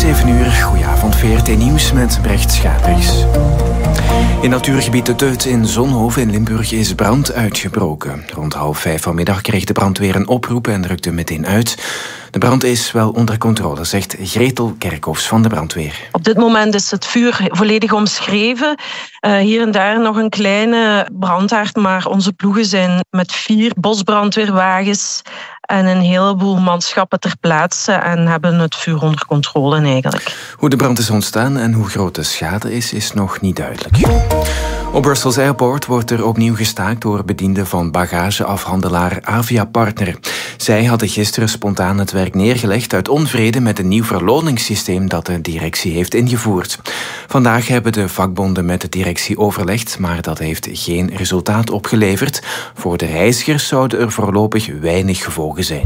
7 uur, goedenavond, VRT Nieuws met Brecht Schapers. In natuurgebied De Teut in Zonhoven in Limburg is brand uitgebroken. Rond 4:30 vanmiddag kreeg de brandweer een oproep en rukte meteen uit. De brand is wel onder controle, zegt Gretel Kerkhoffs van de brandweer. Op dit moment is het vuur volledig omschreven. Hier en daar nog een kleine brandhaard, maar onze ploegen zijn met 4 bosbrandweerwagens en een heleboel manschappen ter plaatse en hebben het vuur onder controle eigenlijk. Hoe de brand is ontstaan en hoe groot de schade is nog niet duidelijk. Op Brussels Airport wordt er opnieuw gestaakt door bedienden van bagageafhandelaar Avia Partner. Zij hadden gisteren spontaan het werk neergelegd uit onvrede met een nieuw verloningssysteem dat de directie heeft ingevoerd. Vandaag hebben de vakbonden met de directie overlegd, maar dat heeft geen resultaat opgeleverd. Voor de reizigers zouden er voorlopig weinig gevolgen zijn.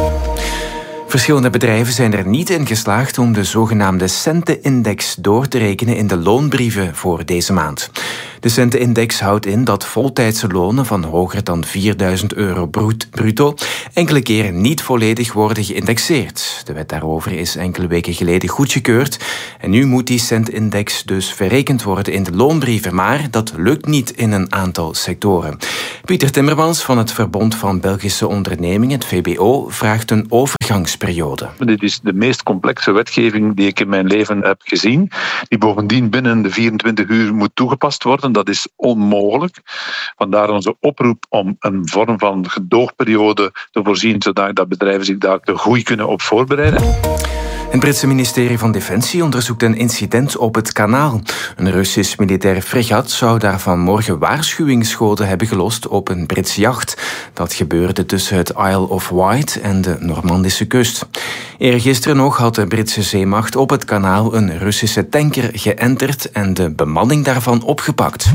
Verschillende bedrijven zijn er niet in geslaagd om de zogenaamde Centenindex door te rekenen in de loonbrieven voor deze maand. De Centenindex houdt in dat voltijdse lonen van hoger dan €4.000 bruto enkele keren niet volledig worden geïndexeerd. De wet daarover is enkele weken geleden goedgekeurd en nu moet die Centenindex dus verrekend worden in de loonbrieven, maar dat lukt niet in een aantal sectoren. Pieter Timmermans van het Verbond van Belgische Ondernemingen, het VBO, vraagt een overgangsperiode. Dit is de meest complexe wetgeving die ik in mijn leven heb gezien, die bovendien binnen de 24 uur moet toegepast worden. Dat is onmogelijk. Vandaar onze oproep om een vorm van gedoogperiode te voorzien, zodat bedrijven zich daar te goed kunnen op voorbereiden. Het Britse ministerie van Defensie onderzoekt een incident op het kanaal. Een Russisch militair fregat zou daar vanmorgen waarschuwingsschoten hebben gelost op een Britse jacht. Dat gebeurde tussen het Isle of Wight en de Normandische kust. Eergisteren nog had de Britse zeemacht op het kanaal een Russische tanker geënterd en de bemanning daarvan opgepakt.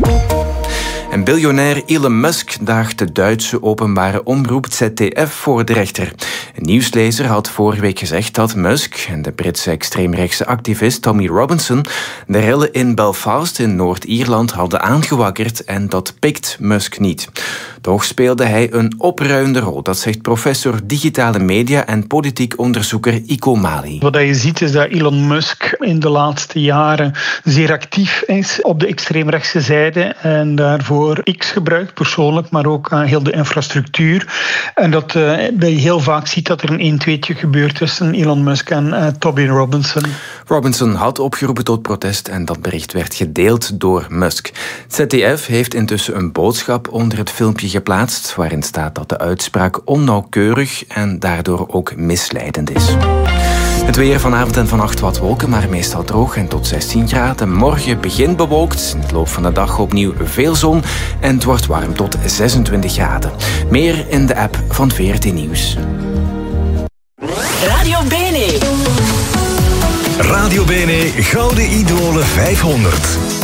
En biljonair Elon Musk daagt de Duitse openbare omroep ZDF voor de rechter. Een nieuwslezer had vorige week gezegd dat Musk en de Britse extreemrechtse activist Tommy Robinson de rellen in Belfast in Noord-Ierland hadden aangewakkerd en dat pikt Musk niet. Toch speelde hij een opruiende rol, dat zegt professor digitale media en politiek onderzoeker Iko Mali. Wat je ziet is dat Elon Musk in de laatste jaren zeer actief is op de extreemrechtse zijde en daarvoor X gebruikt, persoonlijk, maar ook heel de infrastructuur. En dat je heel vaak ziet dat er een 1-2'tje gebeurt tussen Elon Musk en Tommy Robinson. Robinson had opgeroepen tot protest en dat bericht werd gedeeld door Musk. ZDF heeft intussen een boodschap onder het filmpje geplaatst waarin staat dat de uitspraak onnauwkeurig en daardoor ook misleidend is. Het weer vanavond en vannacht wat wolken, maar meestal droog en tot 16 graden. Morgen begint bewolkt, in de loop van de dag opnieuw veel zon en het wordt warm tot 26 graden. Meer in de app van VRT Nieuws. Radio Bene. Radio Bene Gouden Idolen 500.